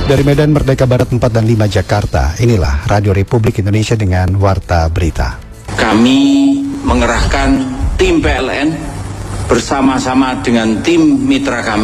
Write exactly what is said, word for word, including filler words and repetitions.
Dari Medan Merdeka Barat empat dan lima Jakarta, inilah Radio Republik Indonesia dengan Warta Berita. Kami mengerahkan tim P L N bersama-sama dengan tim mitra kami